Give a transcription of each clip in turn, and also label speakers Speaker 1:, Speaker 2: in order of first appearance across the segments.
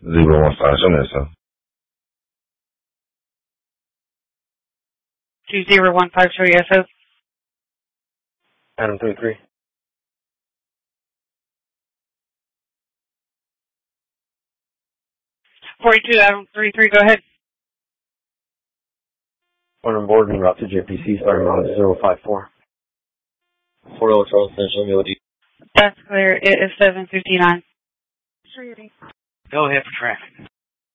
Speaker 1: 015, show me that, sir.
Speaker 2: 2015, show you SO.
Speaker 3: Adam 33.
Speaker 2: 42, Adam 33, go ahead.
Speaker 3: One on board and route to JPC, starting on 054. 40 Charleston, show me OD.
Speaker 2: That's clear. It is 7:59.
Speaker 4: Go ahead for traffic.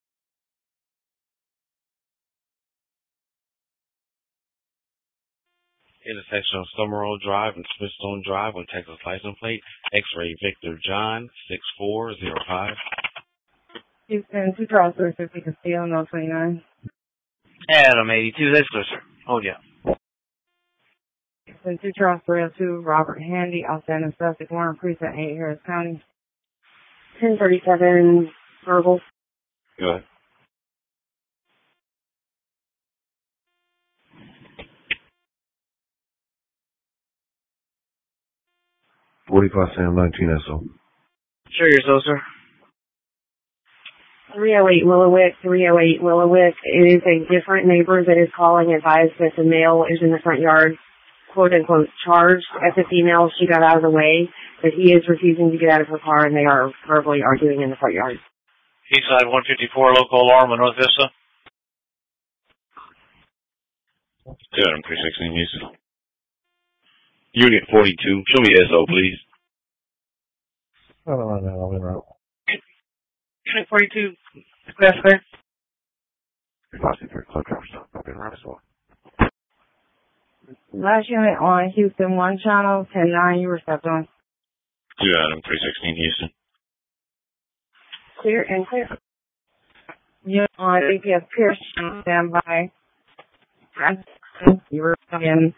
Speaker 5: Intersection of Summerall Drive and Smithstone Drive on Texas license plate. X-ray Victor John 6405.
Speaker 6: Houston, 2 Charles 350 Castillo, no 29.
Speaker 4: Adam 82, let's go, sir. Hold ya.
Speaker 6: Houston, 2 Charles 302 Robert Handy, Alsana Sussex, Warren Precinct 8, Harris County. 1037 verbal.
Speaker 5: Go ahead.
Speaker 1: Sam 19 SO.
Speaker 4: Sure yourself, sir.
Speaker 6: 308 Willowick. It is a different neighbor that is calling, advised that the male is in the front yard, quote unquote, charged at the female. She got out of the way, but he is refusing to get out of her car, and they are verbally arguing in the front yard.
Speaker 4: Eastside 154, local alarm on North Vista.
Speaker 5: Adam 316 Houston. Unit 42, show me SO, please.
Speaker 1: No, I'm in route.
Speaker 2: Unit 42, that's clear.
Speaker 1: I've been route as well.
Speaker 6: Last unit on Houston 1 channel, 10-9, you were stepped on.
Speaker 5: Adam 316 Houston.
Speaker 6: Clear and clear. Unit on APS Pierce, stand by. You were in.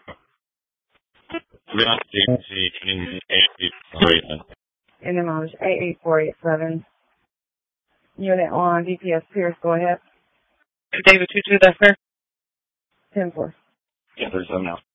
Speaker 6: NMO 88487. Unit on DPS Pierce, go ahead.
Speaker 2: David 22, that's clear.
Speaker 6: 10-4.
Speaker 5: Yeah, 37 now.